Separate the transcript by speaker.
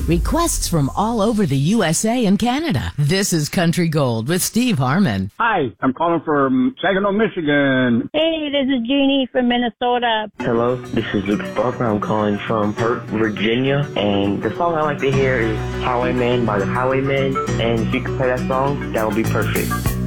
Speaker 1: Requests from all over the USA and Canada. This is Country Gold with Steve Harmon.
Speaker 2: Hi, I'm calling from Saginaw, Michigan.
Speaker 3: Hey, this is Jeannie from Minnesota.
Speaker 4: Hello, this is Luke Sparker. I'm calling from Hurt, Virginia. And the song I like to hear is Highwayman by the Highwaymen. And if you could play that song, that would be perfect.